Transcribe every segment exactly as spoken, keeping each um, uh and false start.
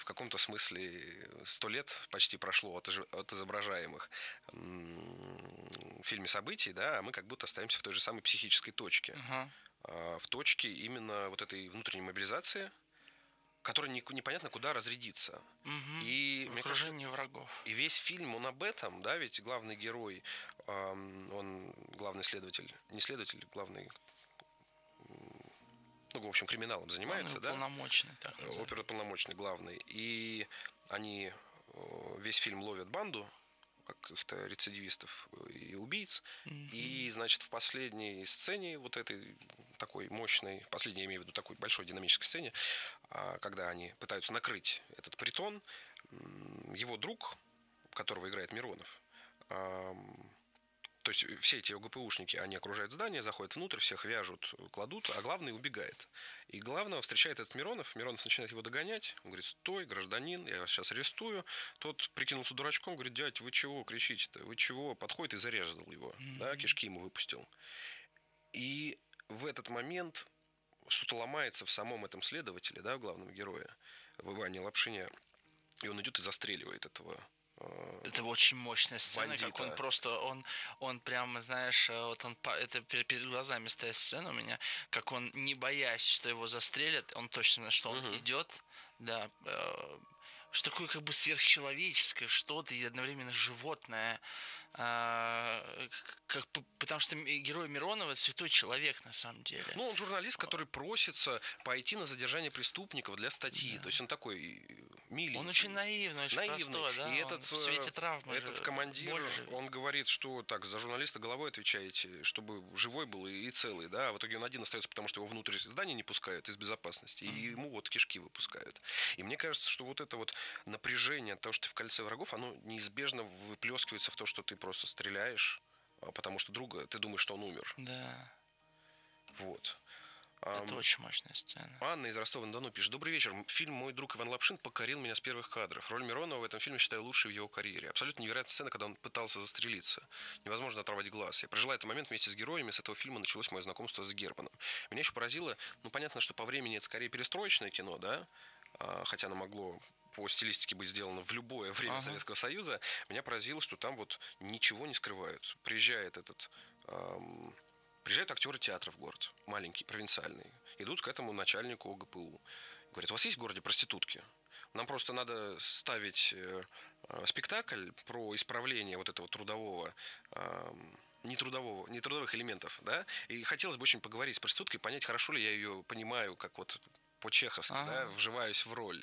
каком-то смысле сто лет почти прошло от, от изображаемых в фильме событий, да, а мы как будто остаемся в той же самой психической точке. Uh-huh. В точке именно вот этой внутренней мобилизации, которая не, непонятно куда разрядиться. Угу. И, в мне окружении кажется, врагов. И весь фильм, он об этом, да, ведь главный герой, эм, он главный следователь, не следователь, главный, ну, в общем, криминалом занимается, главный да? Оперуполномоченный, так называемый. Оперуполномоченный главный. И они весь фильм ловят банду каких-то рецидивистов и убийц. Mm-hmm. И, значит, в последней сцене вот этой такой мощной, последней, я имею в виду, такой большой динамической сцене, когда они пытаются накрыть этот притон, его друг, которого играет Миронов, то есть все эти ОГПУшники, они окружают здание, заходят внутрь, всех вяжут, кладут, а главный убегает. И главного встречает этот Миронов. Миронов начинает его догонять. Он говорит: стой, гражданин, я вас сейчас арестую. Тот прикинулся дурачком, говорит: дядь, вы чего кричите-то? Вы чего? Подходит и зарезал его. Mm-hmm. Да, кишки ему выпустил. И в этот момент что-то ломается в самом этом следователе, да, в главном герое, в Иване Лапшине. И он идет и застреливает этого. Это очень мощная сцена, бандита. Как он просто, он, он прямо, знаешь, вот он, это перед глазами стоит сцена у меня, как он, не боясь, что его застрелят, он точно знает, что он uh-huh. идет, да, э, что такое как бы сверхчеловеческое что-то и одновременно животное, э, как, потому что герой Миронова — святой человек на самом деле. Ну, он журналист, который просится пойти на задержание преступников для статьи, да. То есть он такой миленький. Он очень наивный, очень наивный. простой, да. И этот, в свете травмы этот же, командир, он говорит, что так, за журналиста головой отвечаете, чтобы живой был и целый, да. А в итоге он один остается, потому что его внутрь здания не пускают из безопасности, mm-hmm. и ему вот кишки выпускают. И мне кажется, что вот это вот напряжение от того, что ты в кольце врагов, оно неизбежно выплескивается в то, что ты просто стреляешь, потому что друга, ты думаешь, что он умер. Да. Вот. Это um, очень мощная сцена. Анна из Ростова-на-Дону пишет: добрый вечер. Фильм «Мой друг Иван Лапшин» покорил меня с первых кадров. Роль Миронова в этом фильме считаю лучшей в его карьере. Абсолютно невероятная сцена, когда он пытался застрелиться. Невозможно оторвать глаз. Я прожила этот момент вместе с героями. С этого фильма началось мое знакомство с Германом. Меня еще поразило, ну, понятно, что по времени это скорее перестроечное кино, да, хотя оно могло по стилистике быть сделано в любое время ага. Советского Союза. Меня поразило, что там вот ничего не скрывают. Приезжает этот... Эм, приезжают актеры театра в город, маленький, провинциальный. Идут к этому начальнику ОГПУ. Говорят: у вас есть в городе проститутки? Нам просто надо ставить э, э, спектакль про исправление вот этого трудового... Э, нетрудового, нетрудовых элементов, да? И хотелось бы очень поговорить с проституткой, понять, хорошо ли я ее понимаю, как вот... по-чеховски, ага. да, вживаюсь в роль.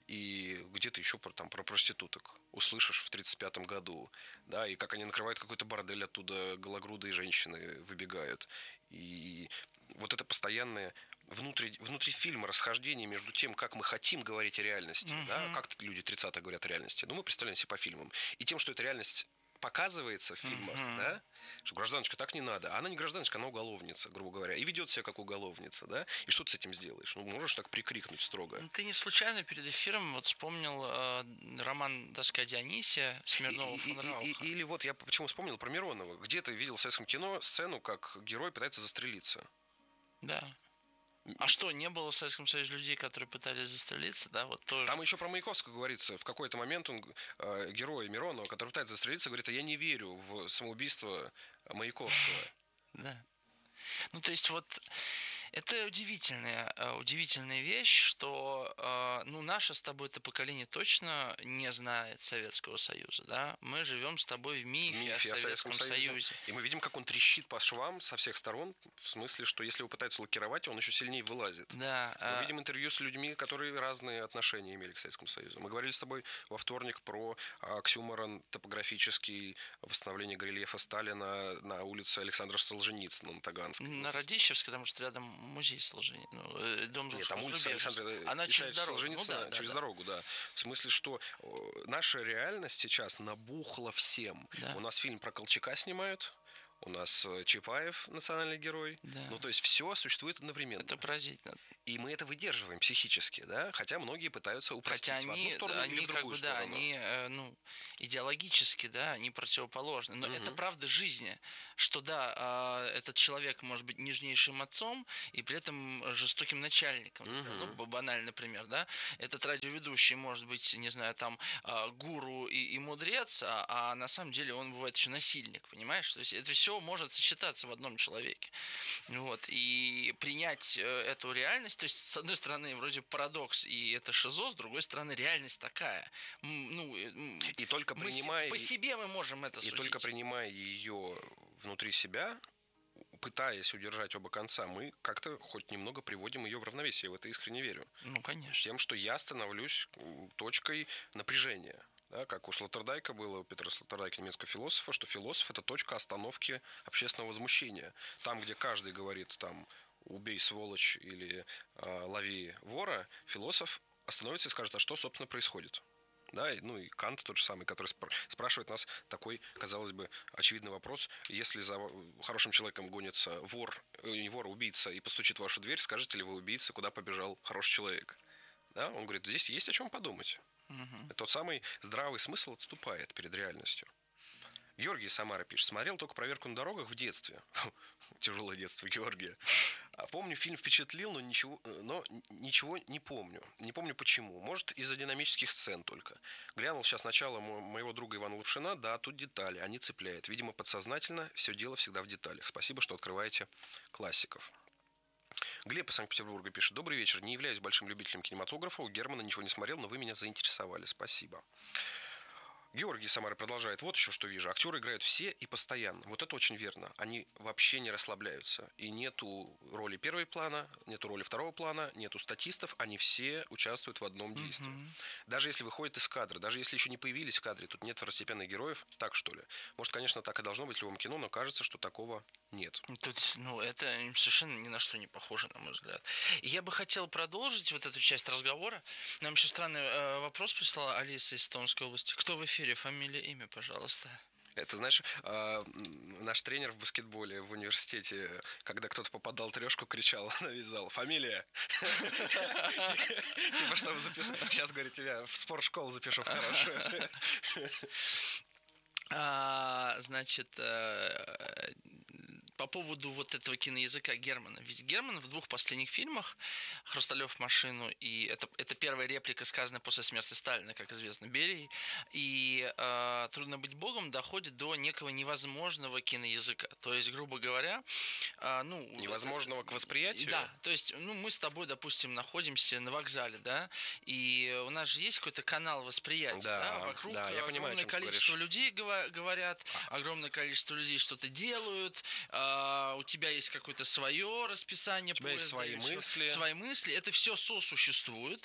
И где-то еще про, там, про проституток услышишь в тридцать пятом году, да, и как они накрывают какой-то бордель, оттуда гологрудые женщины выбегают. И вот это постоянное внутри, внутри фильма расхождение между тем, как мы хотим говорить о реальности, uh-huh. да, как люди тридцатых говорят о реальности, ну, мы представляем себе по фильмам, и тем, что эта реальность показывается в фильмах, uh-huh. да, что гражданочка так не надо. А она не гражданочка, она уголовница, грубо говоря. И ведет себя как уголовница, да. И что ты с этим сделаешь? Ну, можешь так прикрикнуть строго. Ты не случайно перед эфиром вот вспомнил э, роман «Доска Дионисия» Смирнова фон Рауха. Или вот я почему вспомнил про Миронова. Где ты видел в советском кино сцену, как герой пытается застрелиться? Да. А что, не было в Советском Союзе людей, которые пытались застрелиться, да, вот тоже. Там еще про Маяковского говорится. В какой-то момент он, э, герой Миронова, который пытается застрелиться, говорит: а я не верю в самоубийство Маяковского. Да. Ну, то есть вот это удивительная, удивительная вещь, что ну, наше с тобой это поколение точно не знает Советского Союза, да? Мы живем с тобой в мифе, в мифе о Советском, Советском Союзе. Союзе. И мы видим, как он трещит по швам со всех сторон, в смысле, что если его пытаются лакировать, он еще сильнее вылазит. Да. Мы а... видим интервью с людьми, которые разные отношения имели к Советскому Союзу. Мы говорили с тобой во вторник про оксюморон топографический, восстановление горельефа Сталина на улице Александра Солженицына на Таганской. На Радищевской, потому что рядом музей Солженицына. Ну, дом Нет, там улица Александра Она через дорогу. Солженицына, Ну, да, через да, дорогу, да. В смысле, что наша реальность сейчас набухла всем. Да. У нас фильм про Колчака снимают, у нас Чапаев национальный герой. Да. Ну, то есть все существует одновременно. Это поразительно. И мы это выдерживаем психически, да, хотя многие пытаются упростить Хотя в они, одну сторону они или в как другую бы, да, сторону. они, э, ну, идеологически, да, они противоположны. Но это Мгм. правда жизни, что, да, а, этот человек может быть нежнейшим отцом и при этом жестоким начальником. Например. Ну, Мгм. б- банальный пример, да. Этот радиоведущий может быть, не знаю, там, а, гуру и, и мудрец, а, а на самом деле он бывает еще насильник, понимаешь? То есть это все может сочетаться в одном человеке. Вот. И принять э, эту реальность, то есть, с одной стороны, вроде парадокс, и это шизо, с другой стороны, реальность такая. М, Ну, э, м, И только мы се- принимая, по себе мы можем это и только судить. принимая ее внутри себя, пытаясь удержать оба конца, мы как-то хоть немного приводим ее в равновесие. Я в это искренне верю. Ну, конечно. Тем, что я становлюсь м, точкой напряжения. Да, как у Слоттердайка было, у Петра Слоттердайка, немецкого философа, что философ – это точка остановки общественного возмущения. Там, где каждый говорит, там, убей сволочь или э, лови вора, философ остановится и скажет, а что, собственно, происходит? Да, и, ну и Кант тот же самый, который спр- спрашивает нас такой, казалось бы, очевидный вопрос. Если за хорошим человеком гонится вор, э, не вор, а убийца, и постучит в вашу дверь, скажете ли вы убийце, куда побежал хороший человек? Да, он говорит, здесь есть о чем подумать. Мгм. Тот самый здравый смысл отступает перед реальностью. Георгий из Самары пишет. Смотрел только «Проверку на дорогах» в детстве. Тяжелое детство Георгия. А помню, фильм впечатлил, но ничего, но ничего не помню. Не помню почему. Может, из-за динамических сцен только. Глянул сейчас начало мо- моего друга Ивана Лапшина. Да, тут детали, они цепляют. Видимо, подсознательно все дело всегда в деталях. Спасибо, что открываете классиков. Глеб из Санкт-Петербурга пишет. Добрый вечер. Не являюсь большим любителем кинематографа. У Германа ничего не смотрел, но вы меня заинтересовали. Спасибо. Георгий из Самары продолжает. Вот еще что вижу. Актеры играют все и постоянно. Вот это очень верно. Они вообще не расслабляются. И нету роли первого плана, нету роли второго плана, нету статистов. Они все участвуют в одном действии. Мгм. Даже если выходят из кадра, даже если еще не появились в кадре, тут нет второстепенных героев, так что ли? Может, конечно, так и должно быть в любом кино, но кажется, что такого нет. Тут, ну, это совершенно ни на что не похоже, на мой взгляд. И я бы хотел продолжить вот эту часть разговора. Нам еще странный э, вопрос прислала Алиса из Томской области. Кто в эфире? Фамилия, имя, пожалуйста. Это, знаешь, а, м, наш тренер в баскетболе в университете, когда кто-то попадал трешку, кричал на весь зал: «Фамилия!» Типа, чтобы записать. Сейчас, говорит, тебя в спортшколу запишу в хорошую. А, значит, э, по поводу вот этого киноязыка Германа. Ведь Герман в двух последних фильмах «Хрусталев машину» и это, это первая реплика, сказанная после смерти Сталина, как известно, Берией, и э, «Трудно быть Богом» доходит до некого невозможного киноязыка. То есть, грубо говоря, э, ну... Невозможного к восприятию? Да, то есть, ну, мы с тобой, допустим, находимся на вокзале, да, и у нас же есть какой-то канал восприятия, Да, да, вокруг да, я понимаю, о огромное чем ты количество говоришь. людей гова- говорят, огромное количество людей что-то делают, а, у тебя есть какое-то свое расписание, У тебя есть поезда свои или всё. мысли. Свои мысли, это все сосуществует.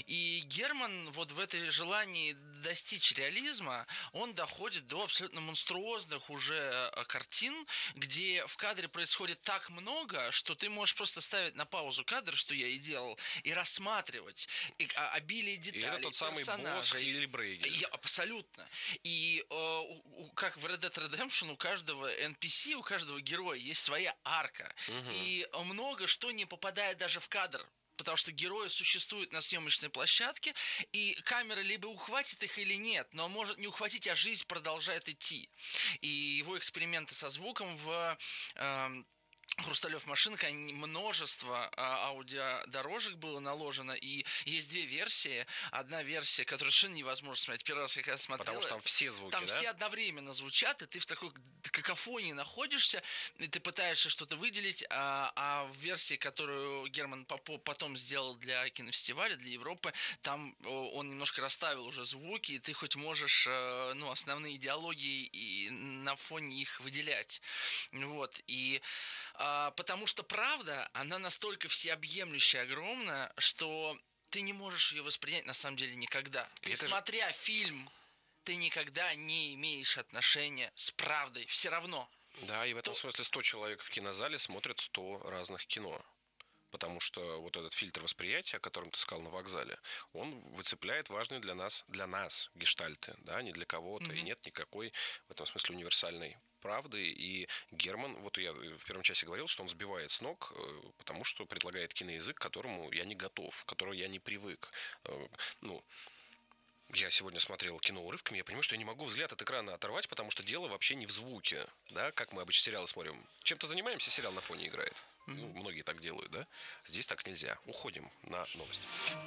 И Герман вот в этой желании достичь реализма, он доходит до абсолютно монструозных уже э, картин, где в кадре происходит так много, что ты можешь просто ставить на паузу кадр, что я и делал, и рассматривать и, а, обилие И деталей, это тот самый Босх персонажей. или Брейгель. Я- абсолютно. И э, у- у- как в Red Dead Redemption у каждого эн пи си, у каждого героя есть своя арка. Мгм. И много что не попадает даже в кадр. Потому что герои существуют на съемочной площадке, и камера либо ухватит их или нет, но может не ухватить, а жизнь продолжает идти. И его эксперименты со звуком в эм, Хрусталев машинка, множество а, аудиодорожек было наложено, и есть две версии. Одна версия, которую совершенно невозможно смотреть. Первый раз, как я смотрел, Потому что там все звуки, там да? все одновременно звучат, и ты в такой какофонии находишься, и ты пытаешься что-то выделить, а, а в версии, которую Герман Попов потом сделал для кинофестиваля, для Европы, там о, он немножко расставил уже звуки, и ты хоть можешь э, ну, основные идеологии и на фоне их выделять. Вот, и а, потому что правда, она настолько всеобъемлющая, огромная, что ты не можешь ее воспринять на самом деле никогда. Ты, Это же- смотря фильм, ты никогда не имеешь отношения с правдой. Все равно. Да, и в этом То- смысле сто человек в кинозале смотрят сто разных кино. Потому что вот этот фильтр восприятия, о котором ты сказал на вокзале, он выцепляет важные для нас, для нас гештальты, да, не для кого-то. И Мгм. нет никакой в этом смысле универсальной правды, и Герман, вот я в первом часе говорил, что он сбивает с ног, потому что предлагает киноязык, к которому я не готов, к которому я не привык. Ну, я сегодня смотрел кино урывками, я понимаю, что я не могу взгляд от экрана оторвать, потому что дело вообще не в звуке, да, как мы обычно сериалы смотрим. Чем-то занимаемся, сериал на фоне играет. Mm-hmm. Ну, многие так делают, да? Здесь так нельзя. Уходим на новости.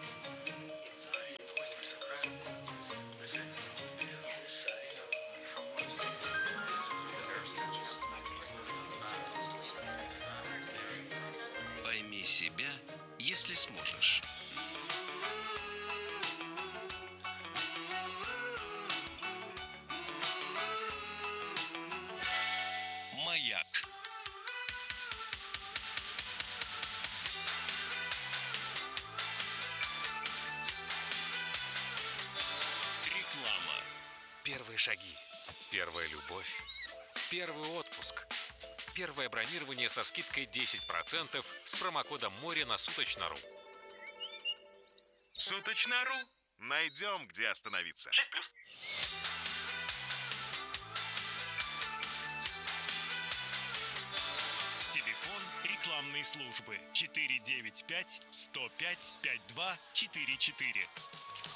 Пойми себя, если сможешь. Маяк. Реклама. Первые шаги, первая любовь, первый отпуск, первое бронирование со скидкой десять процентов с промокодом море на Суточно.ру. Суточно.ру. Найдем, где остановиться. шесть плюс. Телефон рекламной службы четыре девять пять сто пять пять два четыре четыре.